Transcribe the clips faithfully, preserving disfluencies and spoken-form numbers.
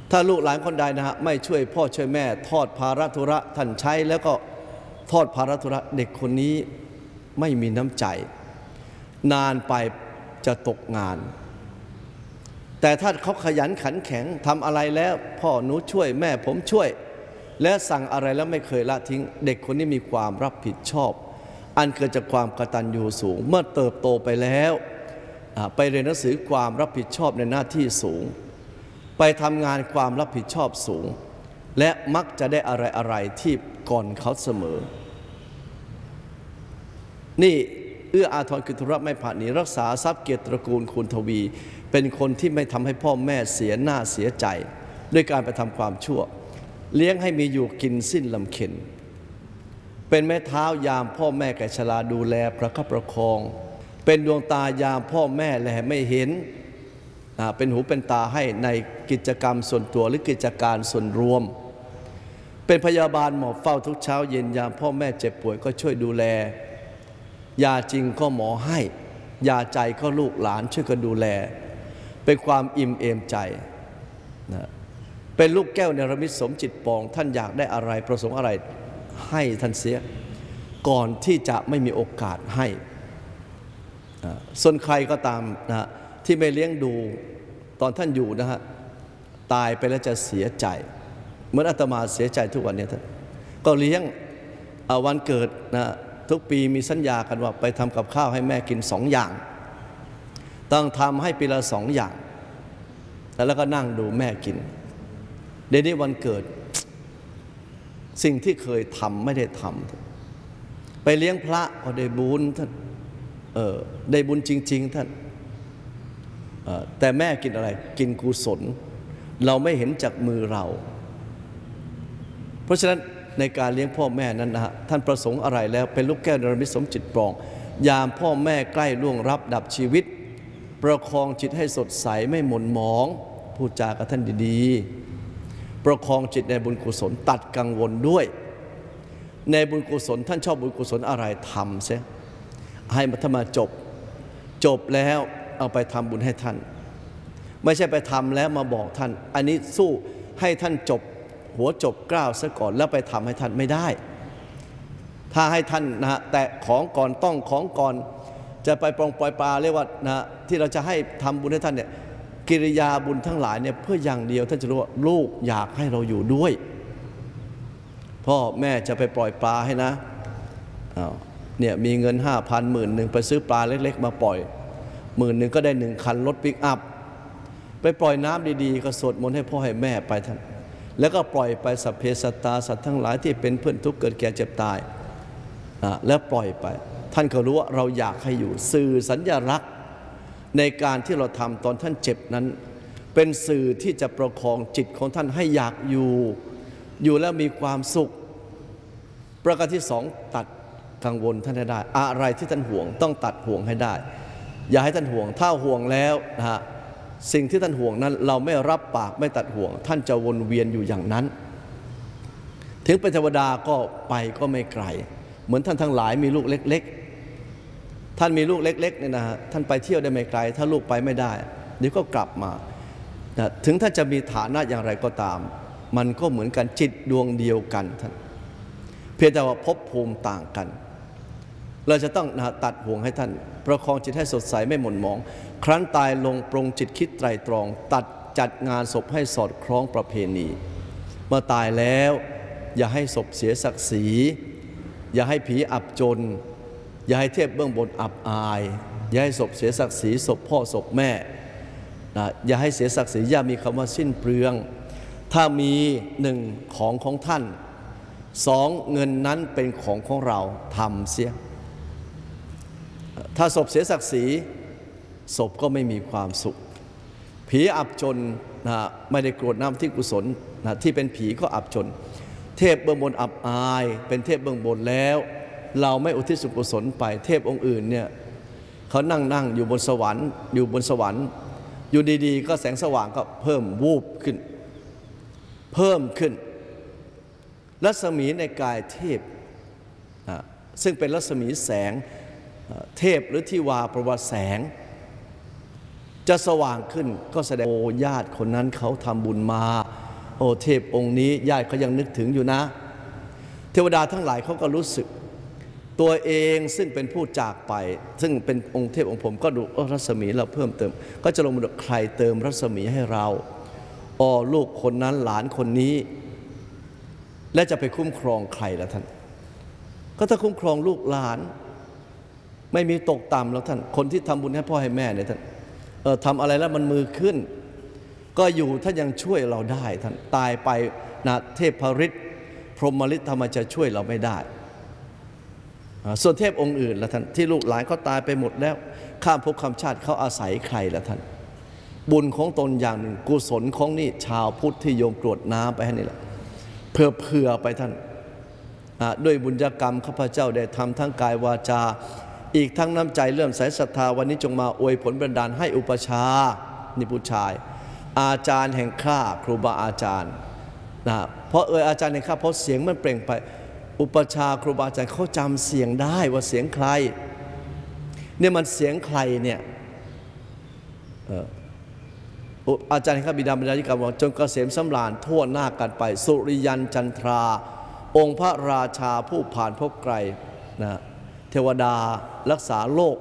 ถ้าลูกหลานคนใดนะฮะไม่ช่วยพ่อช่วยแม่ทอดภาระธุระท่านใช้แล้วก็ทอดภาระธุระเด็กคนนี้ไม่มีน้ำใจนานไปจะตกงานแต่ถ้าเขาขยันขันแข็งทำอะไรแล้วพ่อหนูช่วยแม่ผมช่วยและสั่งอะไรแล้วไม่เคยละทิ้งเด็กคนนี้มีความรับผิดชอบอันเกิดจากความกตัญญูสูงเมื่อเติบโตไปแล้วไปเรียนหนังสือความรับผิดชอบในหน้าที่สูงไปทำงานความรับผิดชอบสูงและมักจะได้อะไรอะไรที่ก่อนเขาเสมอนี่เอื้ออาทรคือธุระไม่ผาดหนีรักษาทรัพย์เกียรติตระกูลคุณทวีเป็นคนที่ไม่ทำให้พ่อแม่เสียหน้าเสียใจด้วยการไปทำความชั่วเลี้ยงให้มีอยู่กินสิ้นลำเค็ญเป็นแม่เท้ายามพ่อแม่แก่ชราดูแลประคับประคองเป็นดวงตายามพ่อแม่แลไม่เห็นเป็นหูเป็นตาให้ในกิจกรรมส่วนตัวหรือกิจการส่วนรวมเป็นพยาบาลหมอเฝ้าทุกเช้าเย็นยามพ่อแม่เจ็บป่วยก็ช่วยดูแลยาจริงก็หมอให้ยาใจก็ลูกหลานช่วยกันดูแลเป็นความอิ่มเอมใจนะเป็นลูกแก้วเนรมิตสมจิตปองท่านอยากได้อะไรประสงค์อะไรให้ท่านเสียก่อนที่จะไม่มีโอกาสให้นะส่วนใครก็ตามนะที่ไม่เลี้ยงดูตอนท่านอยู่นะฮะตายไปแล้วจะเสียใจเหมือนอาตมาเสียใจทุกวันนี้ท่านก็เลี้ยงวันเกิดนะทุกปีมีสัญญากันว่าไปทำกับข้าวให้แม่กินสองอย่างต้องทำให้ปีละสองอย่างแล้วก็นั่งดูแม่กินเดี๋ยวนี้วันเกิดสิ่งที่เคยทำไม่ได้ทำไปเลี้ยงพระก็ได้บุญท่านเออได้บุญจริงๆท่านแต่แม่กินอะไรกินกุศลเราไม่เห็นจากมือเราเพราะฉะนั้นในการเลี้ยงพ่อแม่นั้นนะฮะท่านประสงค์อะไรแล้วเป็นลูกแก้วนรมิตสมจิตปรองยามพ่อแม่ใกล้ล่วงรับดับชีวิตประคองจิตให้สดใสไม่หม่นหมองพูดจากับท่านดีๆประคองจิตในบุญกุศลตัดกังวลด้วยในบุญกุศลท่านชอบบุญกุศลอะไรทำเสียให้มาถ้ามาจบจบแล้วเอาไปทำบุญให้ท่านไม่ใช่ไปทำแล้วมาบอกท่านอันนี้สู้ให้ท่านจบหัวจบกล้าวซะก่อนแล้วไปทำให้ท่านไม่ได้ถ้าให้ท่านนะฮะแต่ของก่อนต้องของก่อนจะไปปรองปล่อยปลาเรียกว่านะที่เราจะให้ทำบุญให้ท่านเนี่ยกิริยาบุญทั้งหลายเนี่ยเพื่ออย่างเดียวท่านจะรู้ว่าลูกอยากให้เราอยู่ด้วยพ่อแม่จะไปปล่อยปลาให้นะอ้าวเนี่ยมีเงินห้าพันหมื่นหนึ่งไปซื้อปลาเล็กๆมาปล่อยหมื่นหนึ่งก็ได้หนึ่งคันรถปิกอัพไปปล่อยน้ำดีๆก็สวดมนต์ให้พ่อให้แม่ไปท่านแล้วก็ปล่อยไปสัพเพสัตตาสัตว์ทั้งหลายที่เป็นเพื่อนทุกข์เกิดแก่เจ็บตายแล้วปล่อยไปท่านก็รู้ว่าเราอยากให้อยู่สื่อสัญลักษณ์ในการที่เราทำตอนท่านเจ็บนั้นเป็นสื่อที่จะประคองจิตของท่านให้อยากอยู่อยู่แล้วมีความสุขประการที่สองตัดกังวลท่านให้ได้อะไรที่ท่านห่วงต้องตัดห่วงให้ได้อย่าให้ท่านห่วงถ้าห่วงแล้วนะฮะสิ่งที่ท่านห่วงนั้นเราไม่รับปากไม่ตัดห่วงท่านจะวนเวียนอยู่อย่างนั้นถึงเป็นเทวดาก็ไปก็ไม่ไกลเหมือนท่านทั้งหลายมีลูกเล็กๆท่านมีลูกเล็กๆเนี่ยนะฮะท่านไปเที่ยวได้ไม่ไกลถ้าลูกไปไม่ได้เดี๋ยวก็กลับมาถึงท่านจะมีฐานะอย่างไรก็ตามมันก็เหมือนกันจิตดวงเดียวกันท่านเพียงแต่ว่าภพภูมิต่างกันเราจะต้องนะตัดห่วงให้ท่านประคองจิตให้สดใสไม่หม่นหมองครั้นตายลงปรงจิตคิดไตรตรองตัดจัดงานศพให้สอดคล้องประเพณีเมื่อตายแล้วอย่าให้ศพเสียศักดิ์ศรีอย่าให้ผีอับจนอย่าให้เทพเบื้องบนอับอายอย่าให้ศพเสียศักดิ์ศรีศพพ่อศพแม่นะอย่าให้เสียศักดิ์ศรีอย่ามีคำว่าสิ้นเปลืองถ้ามีหนึ่งของของท่านสองเงินนั้นเป็นของของเราทำเสียถ้าศพเสียศักดิ์ศรีศพก็ไม่มีความสุขผีอับจนนะไม่ได้กรวดน้ำที่กุศลนะที่เป็นผีก็อับจนเทพเบื้องบนอับอายเป็นเทพเบื้องบนแล้วเราไม่อุทิศส่วนกุศลไปเทพองค์อื่นเนี่ยเขานั่งนั่งอยู่บนสวรรค์อยู่บนสวรรค์อยู่ดีๆก็แสงสว่างก็เพิ่มวูบขึ้นเพิ่มขึ้นรัศมีในกายเทพซึ่งเป็นรัศมีแสงเทพหรือทิวาประวัติแสงจะสว่างขึ้นก็แสดงโอ้ญาติคนนั้นเขาทำบุญมาโอ้เทพองค์นี้ญาติเขายังนึกถึงอยู่นะเทวดาทั้งหลายเขาก็รู้สึกตัวเองซึ่งเป็นผู้จากไปซึ่งเป็นองค์เทพองค์ผมก็ดูรัศมีเราเพิ่มเติมก็จะลงมาดูใครเติมรัศมีให้เราอ๋อลูกคนนั้นหลานคนนี้และจะไปคุ้มครองใครล่ะท่านก็ถ้าคุ้มครองลูกหลานไม่มีตกต่ำแล้วท่านคนที่ทำบุญให้พ่อให้แม่เนี่ยท่านเออทำอะไรแล้วมันมือขึ้นก็อยู่ท่านยังช่วยเราได้ท่านตายไปนะเทพฤทธิ์พรหมฤทธิ์ทำไมจะช่วยเราไม่ได้ส่วนเทพองค์อื่นละท่านที่ลูกหลานเขาตายไปหมดแล้วข้ามภพข้ามชาติเขาอาศัยใครละท่านบุญของตนอย่างหนึ่งกุศลของนี่ชาวพุทธที่โยมกรวดน้ำไปให้นี่แหละเพื่อเผื่อไปท่านด้วยบุญญกรรมข้าพเจ้าได้ทำทั้งกายวาจาอีกทั้งน้ำใจเลื่อมใสศรัทธาวันนี้จงมาอวยผลบันดาลให้อุปชานี่ผู้ชายอาจารย์แห่งข้าครูบาอาจารย์นะเพราะเอออาจารย์แห่งข้าเพราะเสียงมันเปล่งไปอุปชาครูบาอาจารย์เขาจำเสียงได้ว่าเสียงใครเนี่ยมันเสียงใครเนี่ยอาจารย์แห่งข้าบิดาบรรดาธิการบอกจงเกษมสำราญทั่วหน้ากันไปสุริยันจันทราองค์พระราชาผู้ผ่านพบไกลนะเทวดารักษาโลก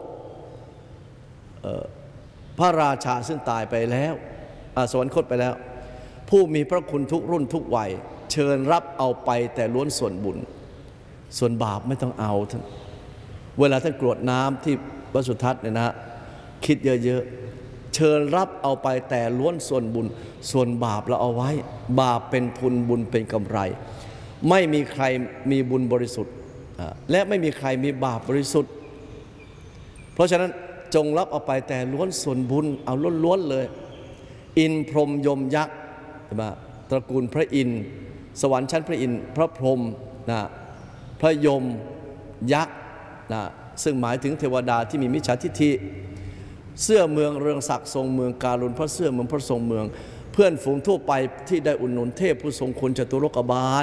พระราชาซึ่งตายไปแล้วสวรรคตไปแล้วผู้มีพระคุณทุกรุ่นทุกวัยเชิญรับเอาไปแต่ล้วนส่วนบุญส่วนบาปไม่ต้องเอาท่านเวลาท่านกรวดน้ำที่วัดสุทัศน์เนี่ยนะคิดเยอะๆเชิญรับเอาไปแต่ล้วนส่วนบุญส่วนบาปเราเอาไว้บาปเป็นทุนบุญเป็นกำไรไม่มีใครมีบุญบริสุทธิ์และไม่มีใครมีบาปบริสุทธิ์เพราะฉะนั้นจงรับเอาไปแต่ล้วนส่วนบุญเอาล้วนๆเลยอินพรหมยมยักษ์ใช่ไหมตระกูลพระอินทร์สวรรค์ชั้นพระอินทร์พระพรหมนะพระยมยักษ์นะซึ่งหมายถึงเทวดาที่มีมิจฉาทิฏฐิเสื้อเมืองเรืองศักดิ์ทรงเมืองการุณพระเสื้อเมืองพระทรงเมืองเพื่อนฝูงทั่วไปที่ได้อุดหนุนเทพผู้ทรงคุณจตุรกบาล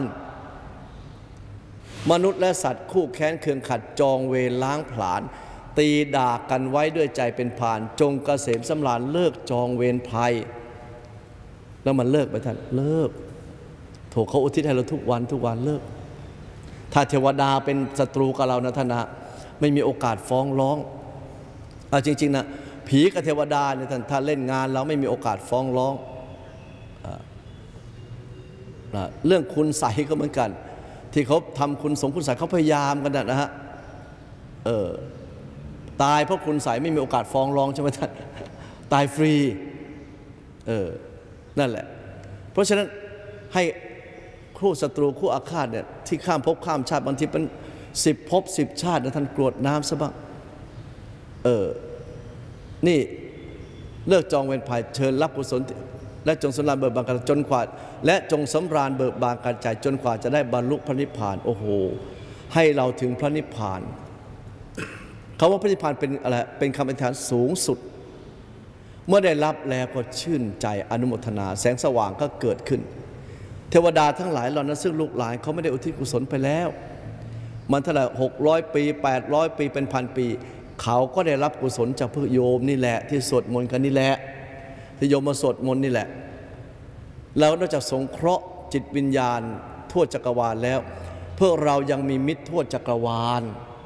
มนุษย์และสัตว์คู่แค้นเคืองขัดจองเวรล้างผลาญตีด่ากันไว้ด้วยใจเป็นผ่านจงเกษมสำราญเลิกจองเวรภัยแล้วมันเลิกไปท่านเลิกโถเขาอุทิศให้เราทุกวันทุกวันเลิกถ้าเทวดาเป็นศัตรูกับเรานะท่านนะไม่มีโอกาสฟ้องร้องเอาจริงๆนะผีกับเทวดาเนี่ยท่านถ้าเล่นงานเราไม่มีโอกาสฟ้องร้องเรื่องคุณใสก็เหมือนกันที่เขาทำคุณสงคุณใสเขาพยายามกันนะฮะเออตายเพราะคุณใสไม่มีโอกาสฟ้องร้องใช่ไหมท่านตายฟรีเออนั่นแหละเพราะฉะนั้นให้คู่ศัตรูคู่อาฆาตเนี่ยที่ข้ามภพข้ามชาติบางทีเป็นสิบภพสิบชาตินะท่านกรวดน้ำซะบ้างเออนี่เลิกจองเวรภัยเชิญรับกุศลและจงสำราญเบิกบานกันจนกว่าและจงสำราญเบิกบานกันใจจนกว่าจะได้บรรลุพระนิพพานโอ้โหให้เราถึงพระนิพพานคำว่าพระนิพพานเป็นอะไรเป็นคำอธิษฐานสูงสุดเมื่อได้รับแล้วก็ชื่นใจอนุโมทนาแสงสว่างก็เกิดขึ้นเทวดาทั้งหลายเหล่านั้นซึ่งลูกหลานเขาไม่ได้อุทิศกุศลไปแล้วมันเท่าไหร่หกร้อยปีแปดร้อยปีเป็นพันปีเขาก็ได้รับกุศลจากพระโยมนี่แหละที่สวดมนต์กันนี่แหละที่โยมมาสวดมนต์นี่แหละแล้วนอกจากสงเคราะห์จิตวิญญาณทั่วจักรวาลแล้วเพื่อเรายังมีมิตรทั่วจักรวาล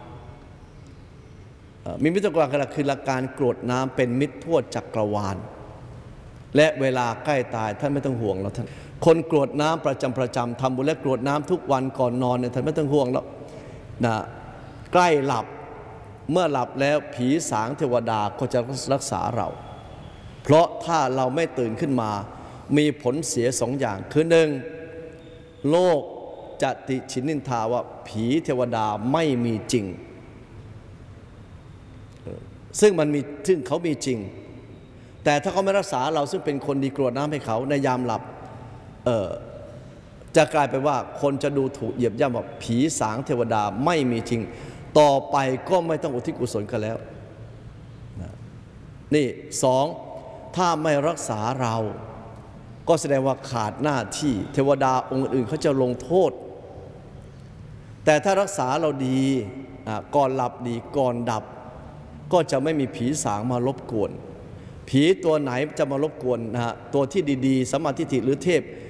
มีมิตรจักรวาลคือหลักการกรวดน้ำเป็นมิตรทั่วจักรวาลและเวลาใกล้ตายท่านไม่ต้องห่วงแล้วท่านคนกรวดน้ำประจำประจำทำบุญและกรวดน้ำทุกวันก่อนนอนเนี่ยท่านไม่ต้องห่วงแล้วนะใกล้หลับเมื่อหลับแล้วผีสางเทวดาก็จะรักษาเราเพราะถ้าเราไม่ตื่นขึ้นมามีผลเสียสองอย่างคือหนึ่งโลกจะติฉินนินทาว่าผีเทวดาไม่มีจริงซึ่งมันมีซึ่งเขามีจริงแต่ถ้าเขาไม่รักษาเราซึ่งเป็นคนดีกรวดน้ำให้เขาในยามหลับเออจะกลายไปว่าคนจะดูถูกเหยียบย่ำว่าผีสางเทวดาไม่มีจริงต่อไปก็ไม่ต้องอุทิศกุศลกันแล้วนี่สองถ้าไม่รักษาเราก็แสดงว่าขาดหน้าที่เทวดาองค์อื่นเขาจะลงโทษแต่ถ้ารักษาเราดีก่อนหลับดีก่อนดับก็จะไม่มีผีสางมารบกวนผีตัวไหนจะมารบกวนนะฮะตัวที่ดีๆสัมมาทิฏฐิหรือเทพ